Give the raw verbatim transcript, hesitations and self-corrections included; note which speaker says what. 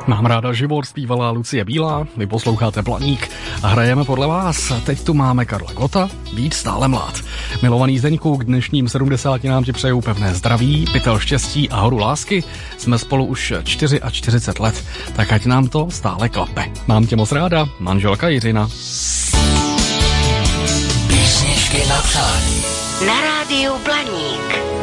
Speaker 1: Mám ráda život, zpívala Lucie Bílá, vy posloucháte Blaník a hrajeme podle vás. Teď tu máme Karla Gotta, Být stále mlád. Milovaný Zdeňku, k dnešním sedmdesátinám ti přeju pevné zdraví, pytel štěstí a horu lásky. Jsme spolu už čtyřicet čtyři let, tak ať nám to stále klape. Mám tě moc ráda, manželka Jiřina.
Speaker 2: Písničky na přání. Na rádiu Blaník.